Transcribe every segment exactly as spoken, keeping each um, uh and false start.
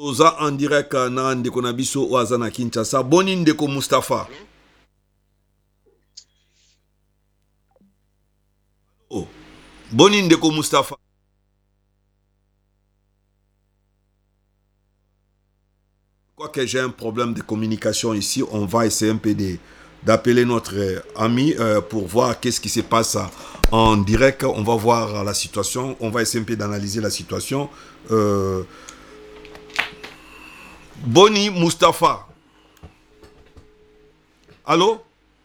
Oza en direct na ndeko na biso oaza na Kinshasa. Boni ndeko Mustapha. Oh. Boni ndeko Mustapha. Quoi que j'ai un problème de communication ici, on va essayer un peu de d'appeler notre euh, ami euh, pour voir qu'est-ce qui se passe en direct. On va voir la situation. On va essayer un peu d'analyser la situation. Euh, Boni Mustapha. Allô?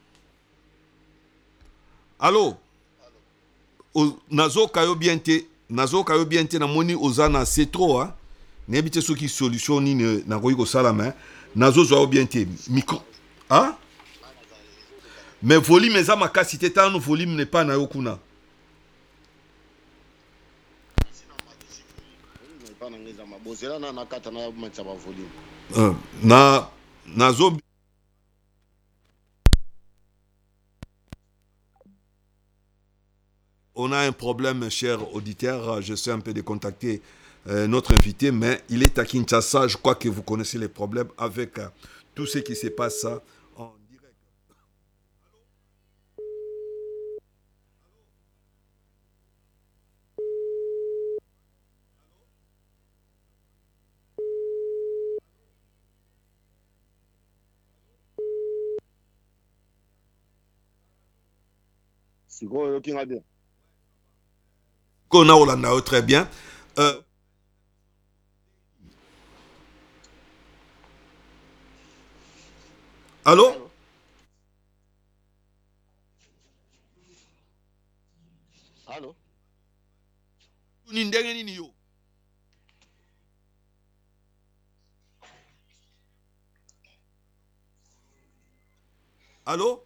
Allô? O, nazo kayo bien te. Nazo kayo bien te na moni ozana c'est trop hein. N'habite ceux qui solution ni na koyi ko sala mais nazo zo bien te. Micro. Hein? Mais volume eza makasi te tano volume n'est pas na yokuna. Euh, na nazo on a un problème, cher auditeur. Je sais un peu de contacter euh, notre invité, mais il est à Kinshasa. Je crois que vous connaissez les problèmes avec euh, tout ce qui se passe euh, en direct. Qu'on a Hollanda très bien. Euh, allô? Allô? Allô?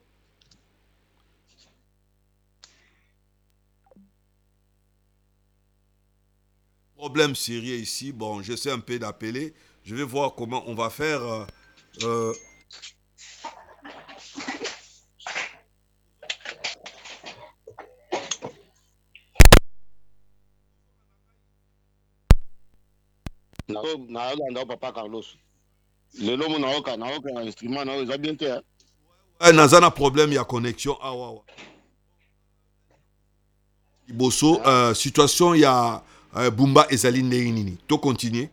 Problème sérieux ici. Bon, j'essaie un peu d'appeler. Je vais voir comment on va faire. Euh, euh, naolanda papa Carlos lelo mo naoka naoka na instrument na eza bien te hein? eh, nazana problème il y a connexion. Ah, ouais, ouais. Bosso, Ah. euh, situation il y a euh, Bumba et Zaline Nini. To continuer.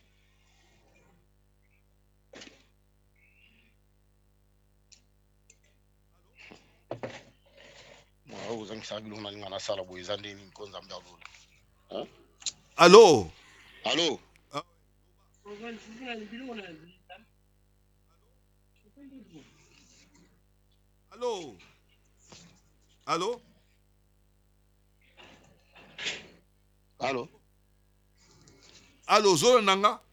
Allô? Allô? Ah. Allô? Allô? Allô? Allô, Zoro Nanga?